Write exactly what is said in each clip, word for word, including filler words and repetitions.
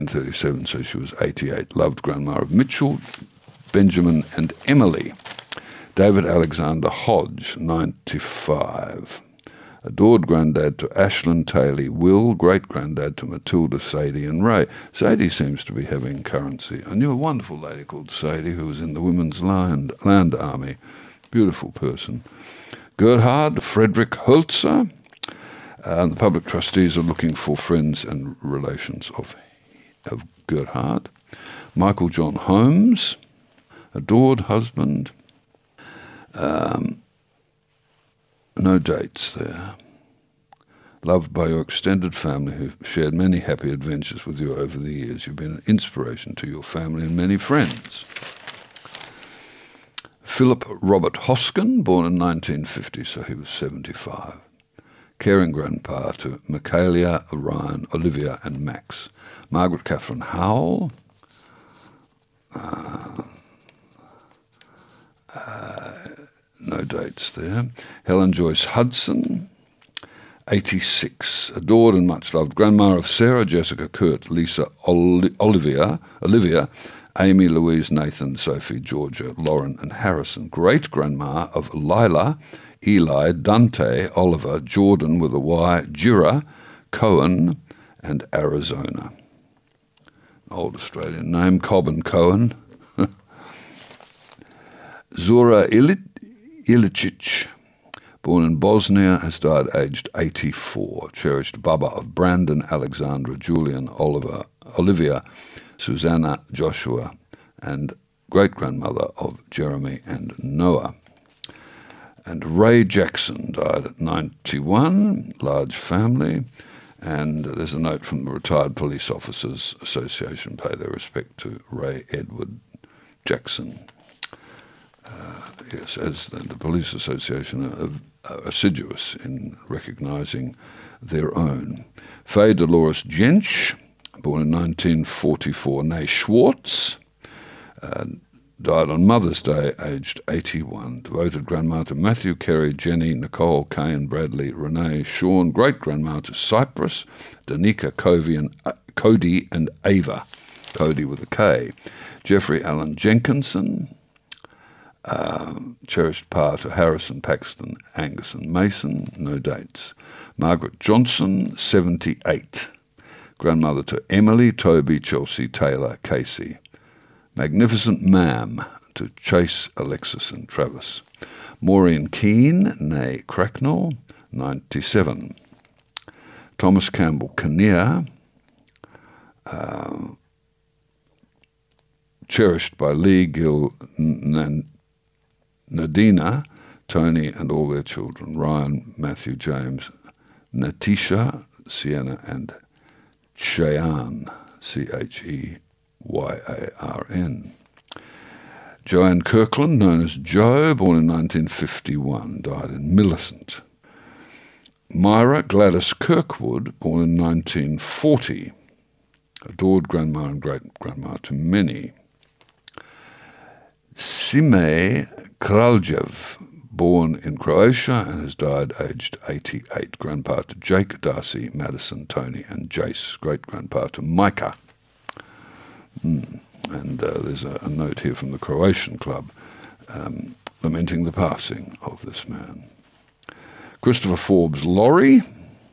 thirty-seven, so she was eighty-eight. Loved grandma of Mitchell, Benjamin and Emily. David Alexander Hodge, ninety-five. Adored granddad to Ashlyn Taylor Will, great-granddad to Matilda, Sadie and Ray. Sadie seems to be having currency. I knew a wonderful lady called Sadie who was in the Women's Land, Land Army. Beautiful person. Gerhard Frederick Holzer. Uh, the public trustees are looking for friends and relations of, of Gerhard. Michael John Holmes. Adored husband. Um... No dates there. Loved by your extended family who've shared many happy adventures with you over the years. You've been an inspiration to your family and many friends. Philip Robert Hoskin, born in nineteen fifty, so he was seventy-five. Caring grandpa to Michaelia, Ryan, Olivia and Max. Margaret Catherine Howell. Uh, uh, No dates there. Helen Joyce Hudson, eighty-six. Adored and much loved grandma of Sarah, Jessica, Kurt, Lisa, Oli- Olivia, Olivia, Amy, Louise, Nathan, Sophie, Georgia, Lauren and Harrison. Great-grandma of Lila, Eli, Dante, Oliver, Jordan with a Y, Jira, Cohen and Arizona. Old Australian name, Cobb and Cohen. Zora Ilit Ilicic, born in Bosnia, has died aged eighty-four. Cherished Baba of Brandon, Alexandra, Julian, Oliver, Olivia, Susanna, Joshua, and great-grandmother of Jeremy and Noah. And Ray Jackson died at ninety-one, large family. And there's a note from the Retired Police Officers Association, pay their respect to Ray Edward Jackson. Uh, yes, as the, the Police Association are, are assiduous in recognising their own. Faye Dolores Jench, born in nineteen forty-four, née Schwartz, uh, died on Mother's Day, aged eighty-one. Devoted grandma to Matthew, Kerry, Jenny, Nicole, Kane, Bradley, Renee, Sean. Great-grandma to Cyprus, Danica, Covey and, uh, Cody and Ava. Cody with a K. Jeffrey Allen Jenkinson. Uh, cherished pa to Harrison, Paxton, Angus and Mason, no dates. Margaret Johnson, seventy-eight. Grandmother to Emily, Toby, Chelsea, Taylor, Casey. Magnificent Ma'am to Chase, Alexis and Travis. Maureen Keane, née Cracknell, ninety-seven. Thomas Campbell Kinnear, uh, cherished by Lee, Gil, Nan, Nadina, Tony and all their children, Ryan, Matthew, James, Natisha, Sienna and Cheyenne, C H E Y A R N. Joanne Kirkland, known as Jo, born in nineteen fifty-one, died in Millicent. Myra Gladys Kirkwood, born in nineteen forty, adored grandma and great-grandma to many. Sime Kraljev, born in Croatia and has died aged eighty-eight. Grandpa to Jake, Darcy, Madison, Tony and Jace. Great-grandpa to Micah. Mm. And uh, there's a, a note here from the Croatian club um, lamenting the passing of this man. Christopher Forbes Laurie.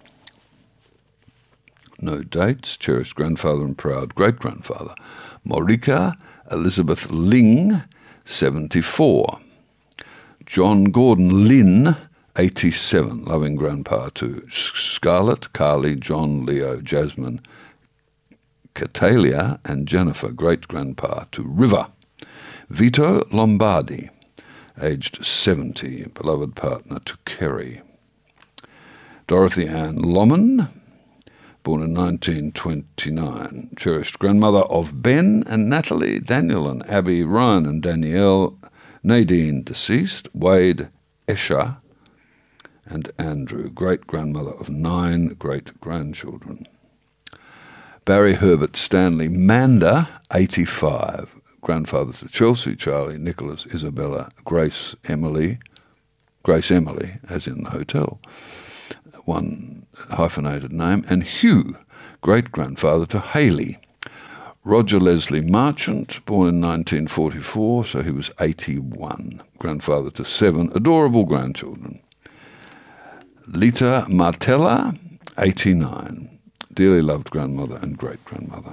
No dates. Cherished grandfather and proud great-grandfather. Morika Elizabeth Ling, seventy-four. John Gordon Lynn, eighty-seven. Loving grandpa to Scarlett, Carly, John, Leo, Jasmine, Catalia and Jennifer. Great-grandpa to River. Vito Lombardi, aged seventy. Beloved partner to Kerry. Dorothy Ann Lomman, born in nineteen twenty-nine. Cherished grandmother of Ben and Natalie, Daniel and Abby, Ryan and Danielle, Nadine, deceased, Wade, Esha, and Andrew. Great-grandmother of nine great-grandchildren. Barry Herbert Stanley Manda, eighty-five. Grandfather to Chelsea, Charlie, Nicholas, Isabella, Grace, Emily, Grace Emily, as in the hotel, one hyphenated name, and Hugh, great-grandfather to Haley. Roger Leslie Marchant, born in nineteen forty-four, so he was eighty-one, grandfather to seven adorable grandchildren. Lita Martella, eighty-nine, dearly loved grandmother and great-grandmother.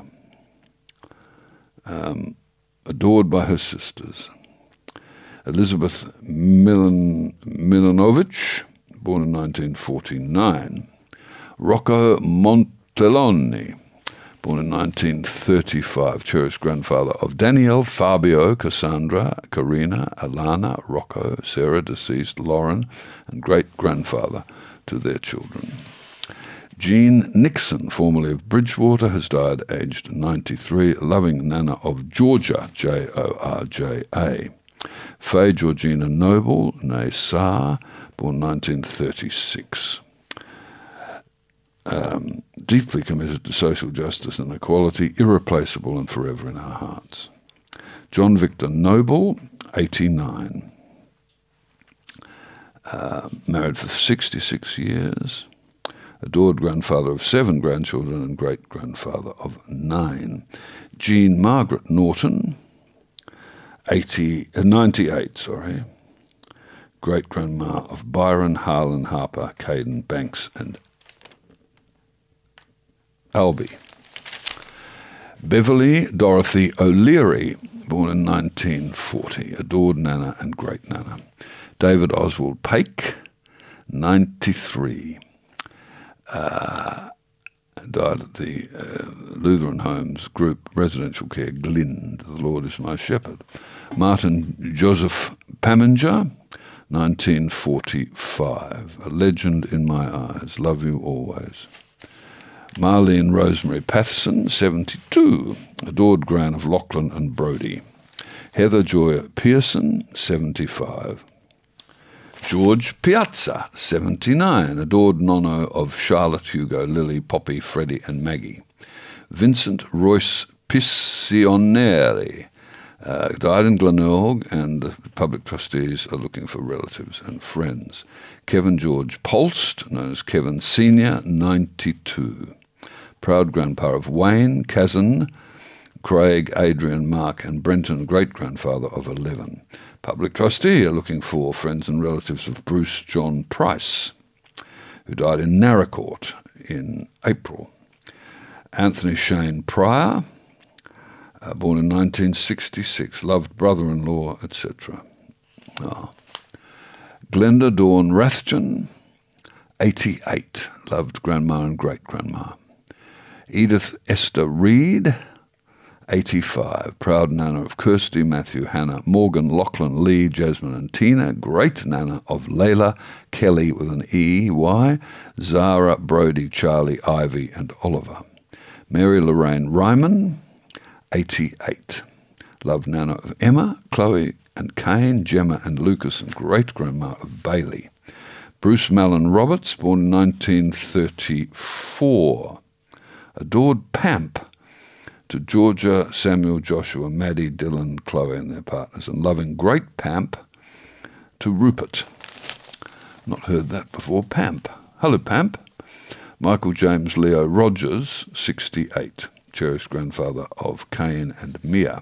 Um, adored by her sisters. Elizabeth Milan, Milanovich, born in nineteen forty-nine. Rocco Montelloni, born in nineteen thirty-five, cherished grandfather of Danielle, Fabio, Cassandra, Karina, Alana, Rocco, Sarah, deceased, Lauren, and great-grandfather to their children. Jean Nixon, formerly of Bridgewater, has died aged ninety-three, loving Nana of Georgia, J O R J A. Faye Georgina Noble, née Saar, born nineteen thirty-six. Um, deeply committed to social justice and equality, irreplaceable and forever in our hearts. John Victor Noble, eighty-nine. Uh, married for sixty-six years. Adored grandfather of seven grandchildren and great-grandfather of nine. Jean Margaret Norton, eighty, uh, ninety-eight, sorry. Great-grandma of Byron, Harlan, Harper, Caden, Banks, and Albie. Beverly Dorothy O'Leary, born in nineteen forty, adored Nana and great-Nana. David Oswald Pake, ninety-three. Uh, died at the uh, Lutheran Homes Group Residential Care, Glynde. The Lord is my shepherd. Martin Joseph Paminger, nineteen forty-five. A legend in my eyes. Love you always. Marlene Rosemary Patterson, seventy-two. Adored gran of Lachlan and Brodie. Heather Joy Pearson, seventy-five. George Piazza, seventy-nine, adored nonno of Charlotte, Hugo, Lily, Poppy, Freddie and Maggie. Vincent Royce Piscioneri, uh, died in Glenelg, and the public trustees are looking for relatives and friends. Kevin George Polst, known as Kevin Senior, ninety-two. Proud grandpa of Wayne, Kazan, Craig, Adrian, Mark and Brenton, great-grandfather of eleven. Public trustee are looking for friends and relatives of Bruce John Price, who died in Naracoorte in April. Anthony Shane Pryor, uh, born in nineteen sixty-six, loved brother-in-law, et cetera. Oh. Glenda Dawn Rathjen, eighty-eight, loved grandma and great-grandma. Edith Esther Reed, eighty-five, proud Nana of Kirsty, Matthew, Hannah, Morgan, Lachlan, Lee, Jasmine and Tina, great Nana of Layla, Kelly with an E, Y, Zara, Brodie, Charlie, Ivy and Oliver. Mary Lorraine Ryman, eighty-eight, loved Nana of Emma, Chloe and Kane, Gemma and Lucas and great-grandma of Bailey. Bruce Mallon Roberts, born in nineteen thirty-four, adored Pamp, to Georgia, Samuel, Joshua, Maddie, Dylan, Chloe and their partners, and loving great Pamp to Rupert. Not heard that before. Pamp. Hello, Pamp. Michael James Leo Rogers, sixty-eight, cherished grandfather of Kane and Mia.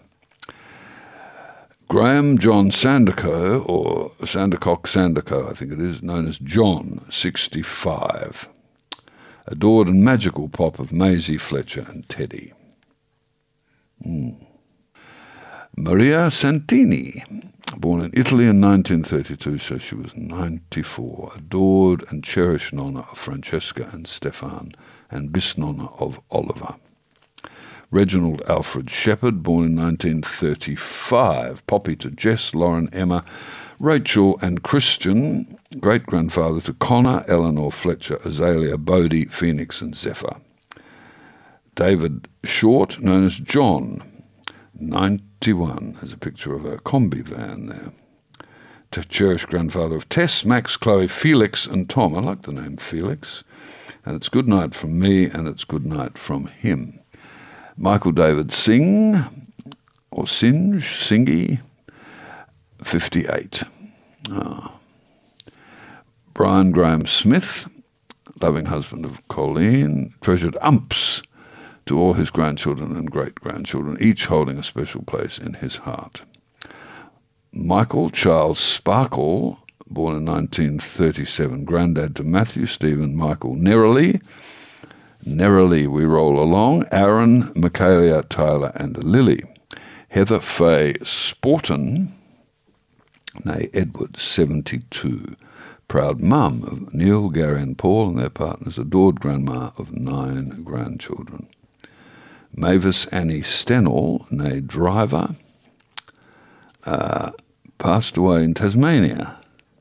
Graham John Sanderco, or Sandercock Sanderco, I think it is, known as John, sixty-five. Adored and magical pop of Maisie, Fletcher and Teddy. Mm. Maria Santini, born in Italy in nineteen thirty-two, so she was ninety-four. Adored and cherished nonna of Francesca and Stefan, and bisnonna of Oliver. Reginald Alfred Shepherd, born in nineteen thirty-five. Poppy to Jess, Lauren, Emma, Rachel and Christian, great-grandfather to Connor, Eleanor, Fletcher, Azalea, Bodie, Phoenix and Zephyr. David Short, known as John, ninety-one. There's a picture of a combi van there. To cherished grandfather of Tess, Max, Chloe, Felix and Tom. I like the name Felix. And it's good night from me and it's good night from him. Michael David Singh, or Singe, Singy, fifty-eight. Oh. Brian Graham Smith, loving husband of Colleen, treasured umps to all his grandchildren and great-grandchildren, each holding a special place in his heart. Michael Charles Sparkle, born in nineteen thirty-seven, granddad to Matthew, Stephen, Michael Nerily. Nerily, we roll along. Aaron, Michaelia, Tyler, and Lily. Heather Faye Sporton, nay Edward, seventy-two. Proud mum of Neil, Gary, and Paul and their partners, adored grandma of nine grandchildren. Mavis Annie Stennell, nay Driver, uh, passed away in Tasmania.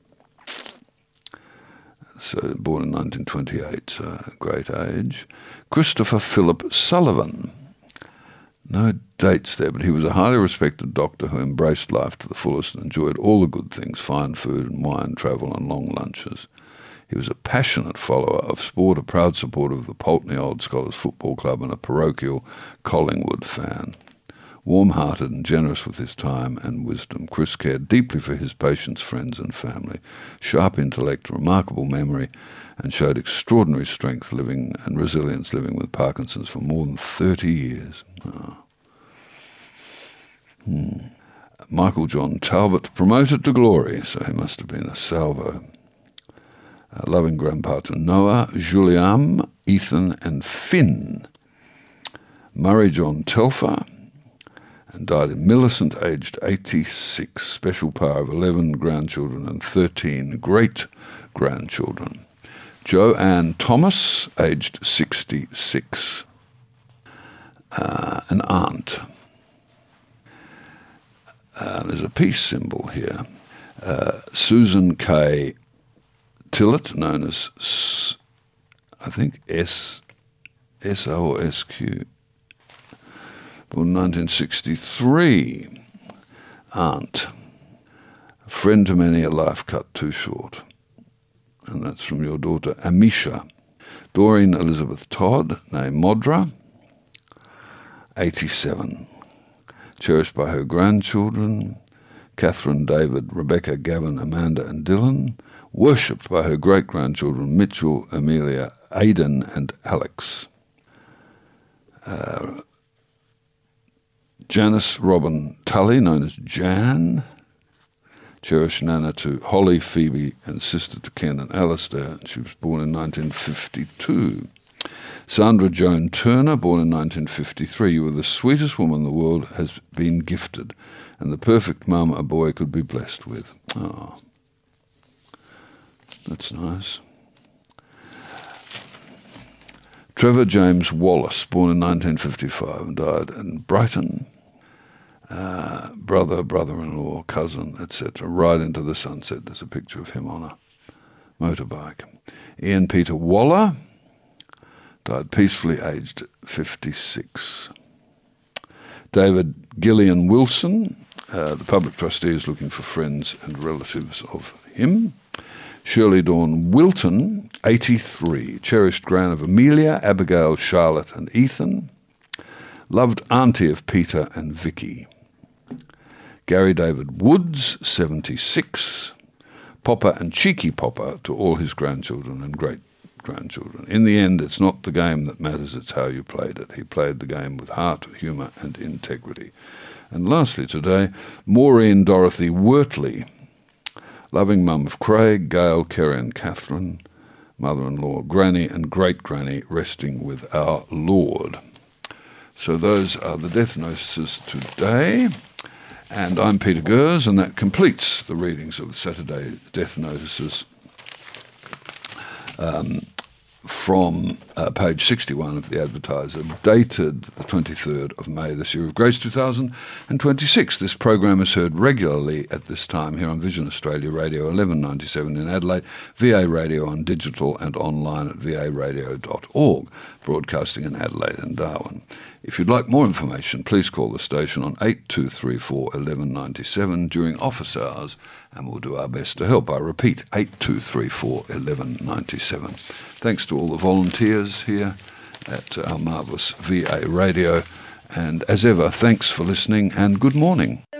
So born in nineteen twenty-eight, uh, great age. Christopher Philip Sullivan. No dates there, but he was a highly respected doctor who embraced life to the fullest and enjoyed all the good things, fine food and wine, travel and long lunches. He was a passionate follower of sport, a proud supporter of the Pulteney Old Scholars Football Club and a parochial Collingwood fan. Warm-hearted and generous with his time and wisdom, Chris cared deeply for his patients, friends and family. Sharp intellect, remarkable memory, and showed extraordinary strength living and resilience living with Parkinson's for more than thirty years. Oh. Hmm. Michael John Talbot, promoted to glory, so he must have been a salvo. Uh, loving grandpa to Noah, Juliam, Ethan and Finn. Murray John Telfer, and died in Millicent, aged eighty-six, special power of eleven grandchildren and thirteen great-grandchildren. Joanne Thomas, aged sixty-six, uh, an aunt. Uh, there's a peace symbol here. Uh, Susan K. Tillett, known as, S- I think, S, S O or S Q, born nineteen sixty-three, aunt. A friend to many, a life cut too short. And that's from your daughter, Amisha. Doreen Elizabeth Todd, née Modra, eighty-seven. Cherished by her grandchildren, Catherine, David, Rebecca, Gavin, Amanda and Dylan. Worshipped by her great-grandchildren, Mitchell, Amelia, Aidan and Alex. Uh, Janice Robin Tully, known as Jan. Cherished Nana to Holly, Phoebe, and sister to Ken and Alistair. She was born in nineteen fifty-two. Sandra Joan Turner, born in nineteen fifty-three. You were the sweetest woman the world has been gifted, and the perfect mum a boy could be blessed with. Oh, that's nice. Trevor James Wallace, born in nineteen fifty-five and died in Brighton. Uh, brother, brother-in-law, cousin, et cetera. Right into the sunset. There's a picture of him on a motorbike. Ian Peter Waller died peacefully, aged fifty-six. David Gillian Wilson, uh, the public trustee, is looking for friends and relatives of him. Shirley Dawn Wilton, eighty-three, cherished gran of Amelia, Abigail, Charlotte and Ethan. Loved auntie of Peter and Vicky. Gary David Woods, seventy-six. Popper and Cheeky Popper to all his grandchildren and great-grandchildren. In the end, it's not the game that matters, it's how you played it. He played the game with heart, humour and integrity. And lastly today, Maureen Dorothy Wortley, loving mum of Craig, Gail, Kerry and Catherine, mother-in-law, granny and great-granny, resting with our Lord. So those are the death notices today. And I'm Peter Gers, and that completes the readings of the Saturday death notices um, from uh, page sixty-one of the Advertiser, dated the twenty-third of May this year of grace two thousand twenty-six. This program is heard regularly at this time here on Vision Australia Radio eleven ninety-seven in Adelaide, V A Radio on digital and online at v a radio dot org, broadcasting in Adelaide and Darwin. If you'd like more information, please call the station on eight two three four, one one nine seven during office hours, and we'll do our best to help. I repeat, eight two three four, one one nine seven. Thanks to all the volunteers here at our marvellous V A Radio, and as ever, thanks for listening and good morning.